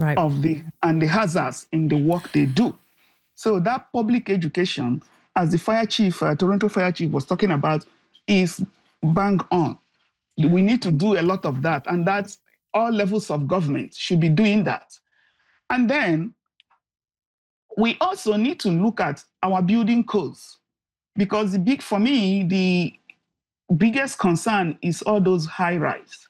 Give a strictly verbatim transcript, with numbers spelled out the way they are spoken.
right. of the and the hazards in the work they do. So that public education, as the fire chief, uh, Toronto fire chief was talking about, is bang on. We need to do a lot of that, and that's all levels of government should be doing that. And then we also need to look at our building codes, because the big, for me, the biggest concern is all those high rise.